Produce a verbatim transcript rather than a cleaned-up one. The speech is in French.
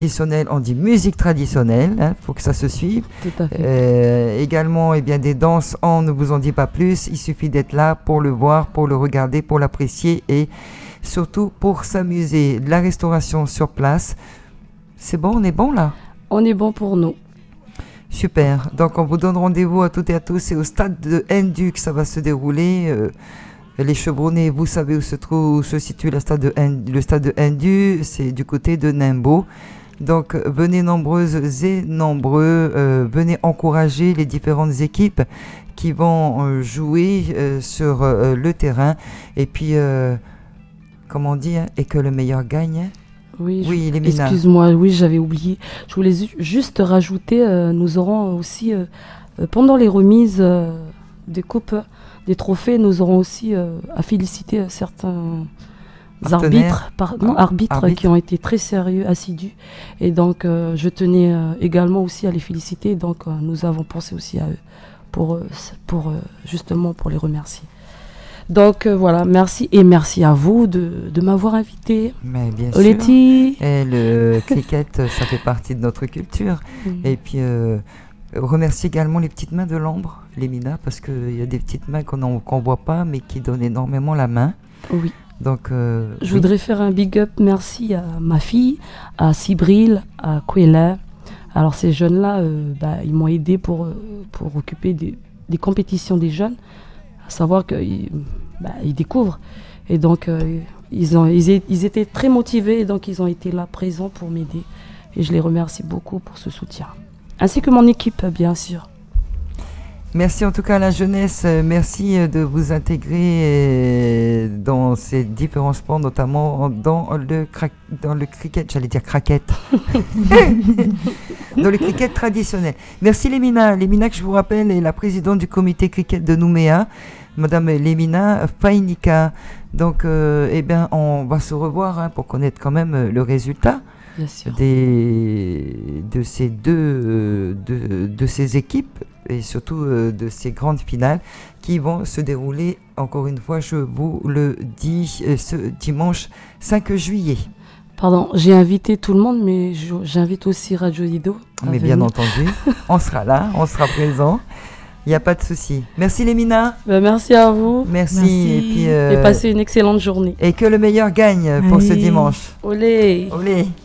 traditionnelle, on dit musique traditionnelle, il hein, faut que ça se suive. Tout à fait. Euh, également, eh bien, des danses, on ne vous en dit pas plus, il suffit d'être là pour le voir, pour le regarder, pour l'apprécier et surtout pour s'amuser. De la restauration sur place, c'est bon, on est bon là? On est bon pour nous. Super, donc on vous donne rendez-vous à toutes et à tous, c'est au stade de Ndu que ça va se dérouler. Euh, les Chevronnés, vous savez où se trouve, où se situe le stade de Ndu, le stade de Ndu, c'est du côté de Nimbo. Donc venez nombreuses et nombreux, euh, venez encourager les différentes équipes qui vont euh, jouer euh, sur euh, le terrain. Et puis, euh, comment on dit, hein, et que le meilleur gagne. Oui, oui je, excuse-moi, oui, j'avais oublié. Je voulais juste rajouter, euh, nous aurons aussi, euh, pendant les remises euh, des coupes, des trophées, nous aurons aussi euh, à féliciter certains... arbitres, par, non, ah, arbitres, arbitres qui ont été très sérieux, assidus. Et donc, euh, je tenais euh, également aussi à les féliciter. Donc, euh, nous avons pensé aussi à eux pour, euh, pour euh, justement pour les remercier. Donc, euh, voilà, merci. Et merci à vous de, de m'avoir invité. Mais bien Oleti. sûr. Et le cricket, ça fait partie de notre culture. Mm. Et puis, euh, remercie également les petites mains de l'ombre, les Mina, parce qu'il y a des petites mains qu'on ne voit pas, mais qui donnent énormément la main. Oui. Donc, euh, je oui. voudrais faire un big up, merci à ma fille, à Sibril, à Kwela. Alors ces jeunes-là, euh, bah, ils m'ont aidé pour, euh, pour occuper des, des compétitions des jeunes, à savoir qu'ils bah, ils découvrent. Et donc euh, ils, ont, ils, ils étaient très motivés, et donc ils ont été là présents pour m'aider. Et je les remercie beaucoup pour ce soutien. Ainsi que mon équipe, bien sûr. Merci en tout cas à la jeunesse, merci de vous intégrer dans ces différents sports, notamment dans le, cra- dans le cricket, j'allais dire craquette, dans le cricket traditionnel. Merci Lémina, Lémina que je vous rappelle est la présidente du comité cricket de Nouméa, Madame Lémina Fainika. Donc euh, eh bien, on va se revoir hein, pour connaître quand même le résultat. Bien sûr. Des, de ces deux euh, de, de ces équipes et surtout euh, de ces grandes finales qui vont se dérouler, encore une fois, je vous le dis, euh, ce dimanche cinq juillet. Pardon, j'ai invité tout le monde, mais je, j'invite aussi Radio Lido. Mais venir. Bien entendu, on sera là, on sera présent. Il n'y a pas de souci. Merci Lémina. Ben, merci à vous. Merci. Merci. Et puis euh, et passez une excellente journée. Et que le meilleur gagne pour oui. ce dimanche. Olé. Olé.